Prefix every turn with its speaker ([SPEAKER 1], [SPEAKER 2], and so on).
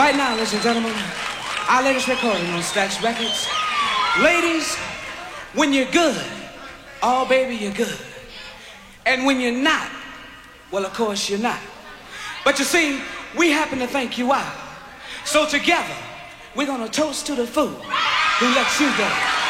[SPEAKER 1] Right now, ladies and gentlemen, our latest recording on Stax Records. Ladies, when you're good, oh baby, you're good. And when you're not, well, of course you're not. But you see, we happen to think you are. So together, we're gonna toast to the fool who lets you go.